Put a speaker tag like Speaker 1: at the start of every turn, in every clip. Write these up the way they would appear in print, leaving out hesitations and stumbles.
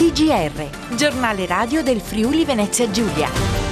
Speaker 1: TGR, giornale radio del Friuli Venezia Giulia.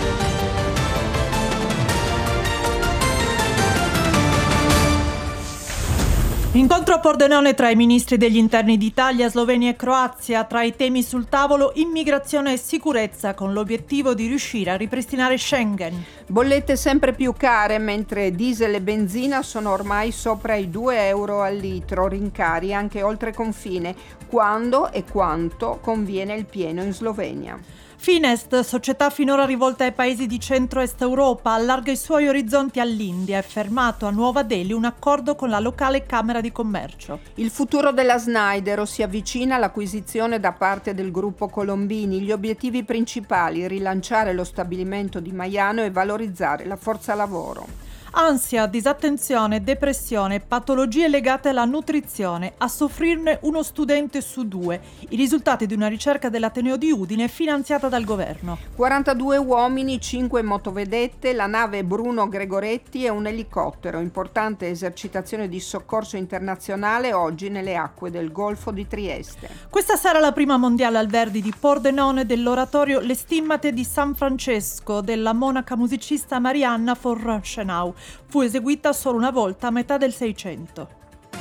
Speaker 2: Incontro a Pordenone tra i ministri degli interni d'Italia, Slovenia e Croazia. Tra i temi sul tavolo, immigrazione e sicurezza, con l'obiettivo di riuscire a ripristinare Schengen.
Speaker 3: Bollette sempre più care, mentre diesel e benzina sono ormai sopra i 2 euro al litro, rincari anche oltre confine. Quando e quanto conviene il pieno in Slovenia?
Speaker 2: Finest, società finora rivolta ai paesi di centro-est Europa, allarga i suoi orizzonti all'India e fermato a Nuova Delhi un accordo con la locale Camera di Commercio.
Speaker 3: Il futuro della Snaidero si avvicina all'acquisizione da parte del gruppo Colombini. Gli obiettivi principali: rilanciare lo stabilimento di Maiano e valorizzare la forza lavoro.
Speaker 2: Ansia, disattenzione, depressione, patologie legate alla nutrizione. A soffrirne uno studente su 2. I risultati di una ricerca dell'Ateneo di Udine finanziata dal governo.
Speaker 3: 42 uomini, 5 motovedette, la nave Bruno Gregoretti e un elicottero. Importante esercitazione di soccorso internazionale oggi nelle acque del Golfo di Trieste.
Speaker 2: Questa sera la prima mondiale al Verdi di Pordenone dell'oratorio Le Stimmate di San Francesco della monaca musicista Marianna Forschenau. Fu eseguita solo una volta a metà del Seicento.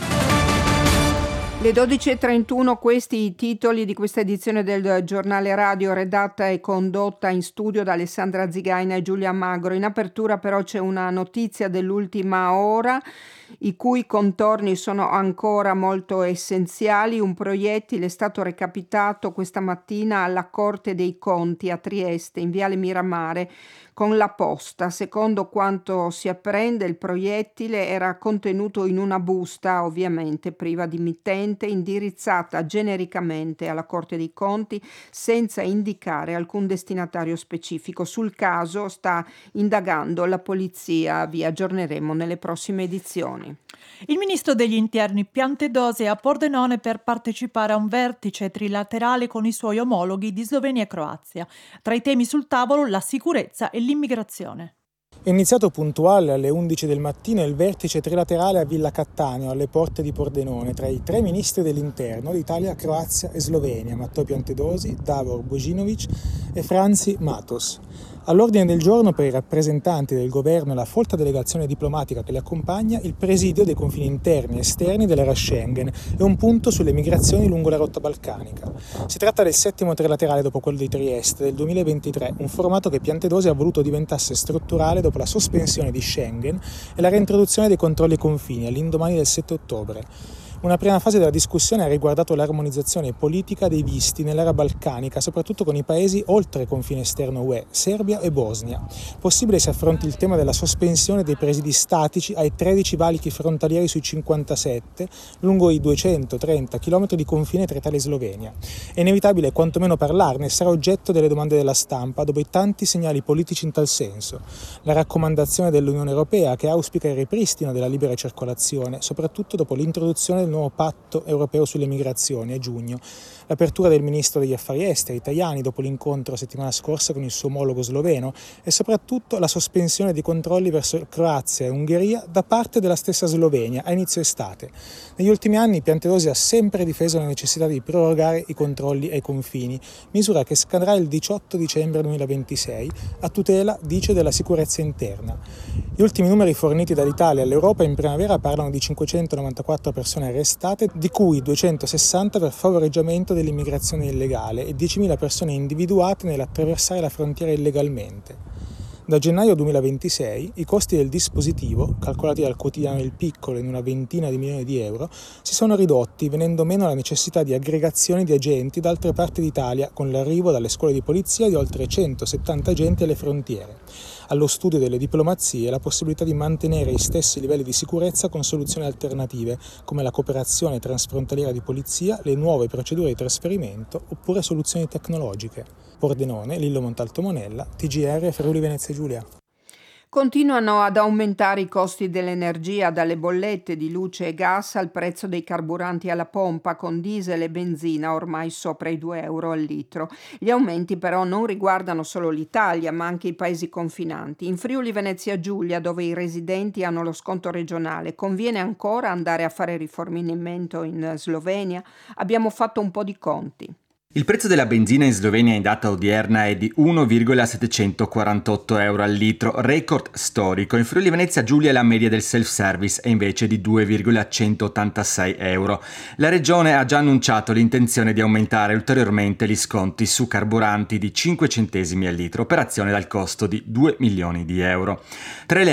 Speaker 3: Le 12.31, questi i titoli di questa edizione del giornale radio, redatta e condotta in studio da Alessandra Zigaina e Giulia Magro. In apertura però c'è una notizia dell'ultima ora, i cui contorni sono ancora molto essenziali. Un proiettile è stato recapitato questa mattina alla Corte dei Conti a Trieste, in Viale Miramare, con la posta. Secondo quanto si apprende, il proiettile era contenuto in una busta, ovviamente priva di mittente, indirizzata genericamente alla Corte dei Conti, senza indicare alcun destinatario specifico. Sul caso sta indagando la polizia. Vi aggiorneremo nelle prossime edizioni.
Speaker 2: Il ministro degli interni Piantedosi è a Pordenone per partecipare a un vertice trilaterale con i suoi omologhi di Slovenia e Croazia. Tra i temi sul tavolo la sicurezza e l'immigrazione.
Speaker 4: È iniziato puntuale alle 11 del mattino il vertice trilaterale a Villa Cattaneo, alle porte di Pordenone, tra i 3 ministri dell'interno d'Italia, Croazia e Slovenia, Matteo Piantedosi, Davor Božinović e Franci Matos. All'ordine del giorno per i rappresentanti del governo e la folta delegazione diplomatica che li accompagna, il presidio dei confini interni e esterni dell'area Schengen e un punto sulle migrazioni lungo la rotta balcanica. Si tratta del 7° trilaterale dopo quello di Trieste del 2023, un formato che Piantedosi ha voluto diventasse strutturale dopo la sospensione di Schengen e la reintroduzione dei controlli ai confini all'indomani del 7 ottobre. Una prima fase della discussione ha riguardato l'armonizzazione politica dei visti nell'area balcanica, soprattutto con i paesi oltre confine esterno UE, Serbia e Bosnia. Possibile si affronti il tema della sospensione dei presidi statici ai 13 valichi frontalieri sui 57 lungo i 230 km di confine tra Italia e Slovenia. È inevitabile quantomeno parlarne, sarà oggetto delle domande della stampa, dopo i tanti segnali politici in tal senso. La raccomandazione dell'Unione Europea che auspica il ripristino della libera circolazione, soprattutto dopo l'introduzione del nuovo patto europeo sulle migrazioni a giugno, l'apertura del ministro degli affari esteri Tajani dopo l'incontro settimana scorsa con il suo omologo sloveno e soprattutto la sospensione dei controlli verso Croazia e Ungheria da parte della stessa Slovenia a inizio estate. Negli ultimi anni Piantedosi ha sempre difeso la necessità di prorogare i controlli ai confini, misura che scadrà il 18 dicembre 2026 a tutela, dice, della sicurezza interna. Gli ultimi numeri forniti dall'Italia all'Europa in primavera parlano di 594 persone arrestate, di cui 260 per favoreggiamento dell'immigrazione illegale e 10.000 persone individuate nell'attraversare la frontiera illegalmente. Da gennaio 2026 i costi del dispositivo, calcolati dal quotidiano Il Piccolo in una ventina di milioni di euro, si sono ridotti, venendo meno la necessità di aggregazioni di agenti da altre parti d'Italia, con l'arrivo dalle scuole di polizia di oltre 170 agenti alle frontiere. Allo studio delle diplomazie la possibilità di mantenere i stessi livelli di sicurezza con soluzioni alternative, come la cooperazione transfrontaliera di polizia, le nuove procedure di trasferimento oppure soluzioni tecnologiche. Pordenone, Lillo Montalto Monella, TGR Friuli Venezia Giulia.
Speaker 3: Continuano ad aumentare i costi dell'energia, dalle bollette di luce e gas al prezzo dei carburanti alla pompa, con diesel e benzina ormai sopra i 2 euro al litro. Gli aumenti però non riguardano solo l'Italia, ma anche i paesi confinanti. In Friuli Venezia Giulia, dove i residenti hanno lo sconto regionale, conviene ancora andare a fare rifornimento in Slovenia? Abbiamo fatto un po' di conti.
Speaker 5: Il prezzo della benzina in Slovenia in data odierna è di 1,748 euro al litro, record storico. In Friuli Venezia Giulia la media del self-service è invece di 2,186 euro. La regione ha già annunciato l'intenzione di aumentare ulteriormente gli sconti su carburanti di 5 centesimi al litro, operazione dal costo di 2 milioni di euro. Tra le